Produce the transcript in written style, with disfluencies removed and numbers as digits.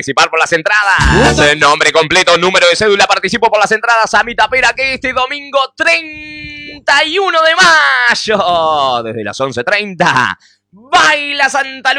Participar por las entradas. Nombre completo, número de cédula. Participo por las entradas a mi tapera que este domingo 31 de mayo, desde las 11:30, baila Santa Lucía.